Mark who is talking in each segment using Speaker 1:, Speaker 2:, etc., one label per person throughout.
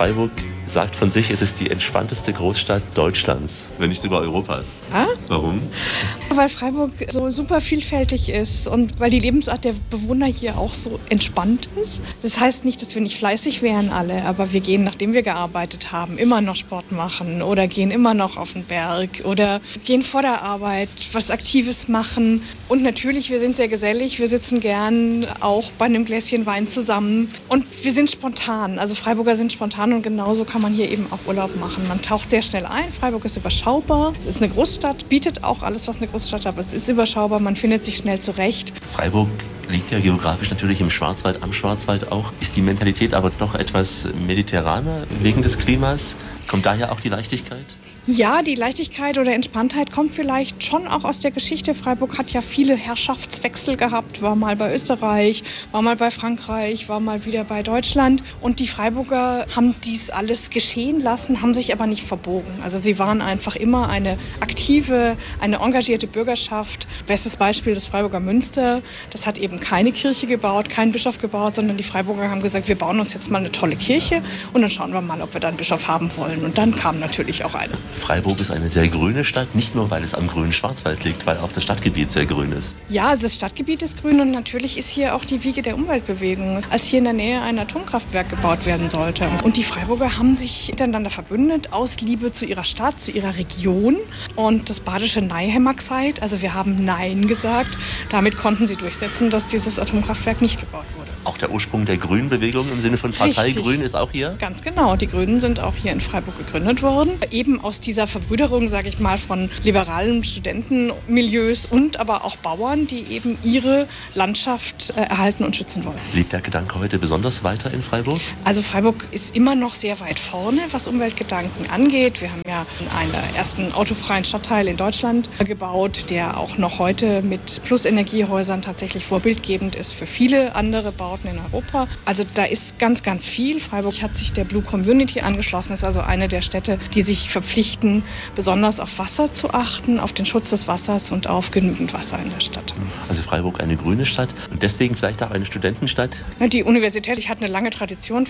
Speaker 1: Freiburg sagt von sich, es ist die entspannteste Großstadt Deutschlands, wenn nicht sogar Europas.
Speaker 2: Ja?
Speaker 1: Warum?
Speaker 2: Weil Freiburg so super vielfältig ist und weil die Lebensart der Bewohner hier auch so entspannt ist. Das heißt nicht, dass wir nicht fleißig wären alle, aber wir gehen, nachdem wir gearbeitet haben, immer noch Sport machen oder gehen immer noch auf den Berg oder gehen vor der Arbeit was Aktives machen. Und natürlich, wir sind sehr gesellig, wir sitzen gern auch bei einem Gläschen Wein zusammen und wir sind spontan. Also Freiburger sind spontan und genauso kann man hier eben auch Urlaub machen. Man taucht sehr schnell ein, Freiburg ist überschaubar, es ist eine Großstadt, bietet auch alles, was eine Großstadt hat, aber es ist überschaubar, man findet sich schnell zurecht.
Speaker 1: Freiburg liegt ja geografisch natürlich im Schwarzwald, am Schwarzwald auch. Ist die Mentalität aber doch etwas mediterraner wegen des Klimas? Kommt daher auch die Leichtigkeit?
Speaker 2: Ja, die Leichtigkeit oder Entspanntheit kommt vielleicht schon auch aus der Geschichte. Freiburg hat ja viele Herrschaftswechsel gehabt, war mal bei Österreich, war mal bei Frankreich, war mal wieder bei Deutschland. Und die Freiburger haben dies alles geschehen lassen, haben sich aber nicht verbogen. Also sie waren einfach immer eine aktive, eine engagierte Bürgerschaft. Bestes Beispiel das Freiburger Münster. Das hat eben keine Kirche gebaut, keinen Bischof gebaut, sondern die Freiburger haben gesagt, wir bauen uns jetzt mal eine tolle Kirche und dann schauen wir mal, ob wir da einen Bischof haben wollen. Und dann kam natürlich auch einer.
Speaker 1: Freiburg ist eine sehr grüne Stadt, nicht nur, weil es am grünen Schwarzwald liegt, weil auch das Stadtgebiet sehr grün ist.
Speaker 2: Ja, das Stadtgebiet ist grün und natürlich ist hier auch die Wiege der Umweltbewegung, als hier in der Nähe ein Atomkraftwerk gebaut werden sollte. Und die Freiburger haben sich miteinander verbündet aus Liebe zu ihrer Stadt, zu ihrer Region. Und das badische Nein haben wir gesagt, also wir haben Nein gesagt. Damit konnten sie durchsetzen, dass dieses Atomkraftwerk nicht gebaut wurde.
Speaker 1: Auch der Ursprung der Grünbewegung im Sinne von Partei
Speaker 2: Richtig.
Speaker 1: Grün ist auch hier?
Speaker 2: Ganz genau. Die Grünen sind auch hier in Freiburg gegründet worden. Eben aus dieser Verbrüderung, sage ich mal, von liberalen Studentenmilieus und aber auch Bauern, die eben ihre Landschaft erhalten und schützen wollen.
Speaker 1: Lebt der Gedanke heute besonders weiter in Freiburg?
Speaker 2: Also Freiburg ist immer noch sehr weit vorne, was Umweltgedanken angeht. Wir haben ja einen ersten autofreien Stadtteil in Deutschland gebaut, der auch noch heute mit Plusenergiehäusern tatsächlich vorbildgebend ist für viele andere Bauten in Europa. Also da ist ganz, ganz viel. Freiburg hat sich der Blue Community angeschlossen, ist also eine der Städte, die sich verpflichten, besonders auf Wasser zu achten, auf den Schutz des Wassers und auf genügend Wasser in der Stadt.
Speaker 1: Also Freiburg eine grüne Stadt und deswegen vielleicht auch eine Studentenstadt?
Speaker 2: Die Universität hat eine lange Tradition,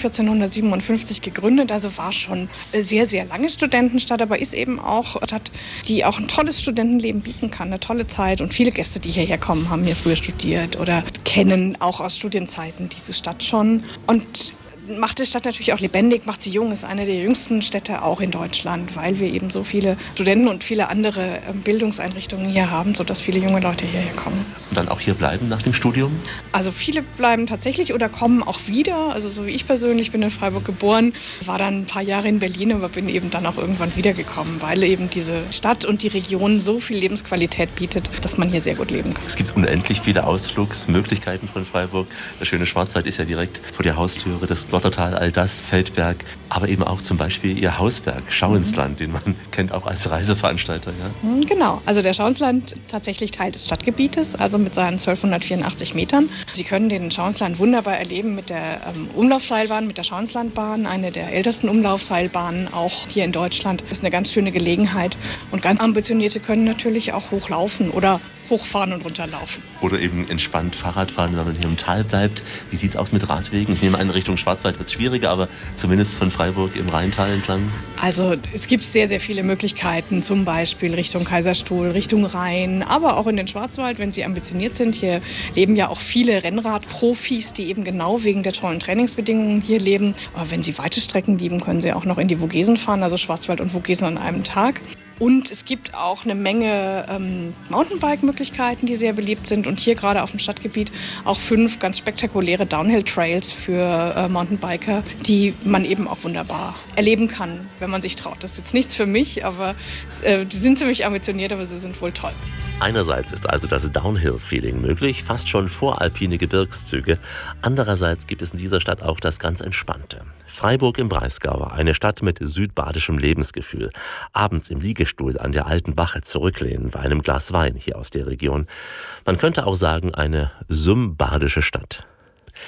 Speaker 2: 1457 gegründet, also war schon sehr, sehr lange Studentenstadt, aber ist eben auch eine Stadt, die auch ein tolles Studentenleben bieten kann, eine tolle Zeit. Und viele Gäste, die hierher kommen, haben hier früher studiert oder kennen auch aus Studienzeiten diese Stadt schon. Und macht die Stadt natürlich auch lebendig, macht sie jung, ist eine der jüngsten Städte auch in Deutschland, weil wir eben so viele Studenten und viele andere Bildungseinrichtungen hier haben, sodass viele junge Leute hierher kommen.
Speaker 1: Und dann auch hier bleiben nach dem Studium?
Speaker 2: Also viele bleiben tatsächlich oder kommen auch wieder. Also so wie ich persönlich bin in Freiburg geboren, war dann ein paar Jahre in Berlin, aber bin eben dann auch irgendwann wiedergekommen, weil eben diese Stadt und die Region so viel Lebensqualität bietet, dass man hier sehr gut leben kann.
Speaker 1: Es gibt unendlich viele Ausflugsmöglichkeiten von Freiburg. Der schöne Schwarzwald ist ja direkt vor der Haustüre, das Lottertal, all das, Feldberg, aber eben auch zum Beispiel Ihr Hausberg, Schauinsland, den man kennt auch als Reiseveranstalter. Ja?
Speaker 2: Genau, also der Schauinsland tatsächlich Teil des Stadtgebietes, also mit seinen 1284 Metern. Sie können den Schauinsland wunderbar erleben mit der Umlaufseilbahn, mit der Schauinslandbahn, eine der ältesten Umlaufseilbahnen auch hier in Deutschland. Das ist eine ganz schöne Gelegenheit und ganz Ambitionierte können natürlich auch hochlaufen oder hochfahren und runterlaufen.
Speaker 1: Oder eben entspannt Fahrrad fahren, wenn man hier im Tal bleibt. Wie sieht es aus mit Radwegen? Ich nehme an, Richtung Schwarzwald wird es schwieriger, aber zumindest von Freiburg im Rheintal entlang.
Speaker 2: Also es gibt sehr, sehr viele Möglichkeiten, zum Beispiel Richtung Kaiserstuhl, Richtung Rhein, aber auch in den Schwarzwald, wenn Sie ambitioniert sind. Hier leben ja auch viele Rennradprofis, die eben genau wegen der tollen Trainingsbedingungen hier leben. Aber wenn Sie weite Strecken lieben, können Sie auch noch in die Vogesen fahren, also Schwarzwald und Vogesen an einem Tag. Und es gibt auch eine Menge Mountainbike-Möglichkeiten, die sehr beliebt sind. Und hier gerade auf dem Stadtgebiet auch 5 ganz spektakuläre Downhill-Trails für Mountainbiker, die man eben auch wunderbar erleben kann, wenn man sich traut. Das ist jetzt nichts für mich, aber die sind ziemlich ambitioniert, aber sie sind wohl toll.
Speaker 1: Einerseits ist also das Downhill-Feeling möglich, fast schon voralpine Gebirgszüge. Andererseits gibt es in dieser Stadt auch das ganz Entspannte. Freiburg im Breisgau, eine Stadt mit südbadischem Lebensgefühl. Abends im Liegestuhl an der alten Wache zurücklehnen bei einem Glas Wein hier aus der Region. Man könnte auch sagen, eine sumbadische Stadt.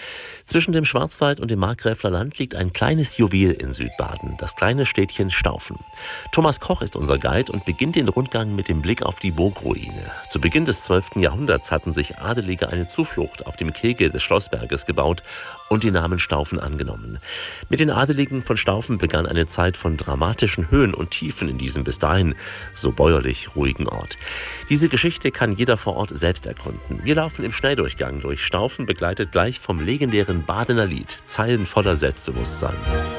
Speaker 1: Zwischen dem Schwarzwald und dem Markgräfler Land liegt ein kleines Juwel in Südbaden, das kleine Städtchen Staufen. Thomas Koch ist unser Guide und beginnt den Rundgang mit dem Blick auf die Burgruine. Zu Beginn des 12. Jahrhunderts hatten sich Adelige eine Zuflucht auf dem Kegel des Schlossberges gebaut und den Namen Staufen angenommen. Mit den Adeligen von Staufen begann eine Zeit von dramatischen Höhen und Tiefen in diesem bis dahin so bäuerlich ruhigen Ort. Diese Geschichte kann jeder vor Ort selbst erkunden. Wir laufen im Schnelldurchgang durch Staufen, begleitet gleich vom legendären Badener Lied, Zeilen voller Selbstbewusstsein.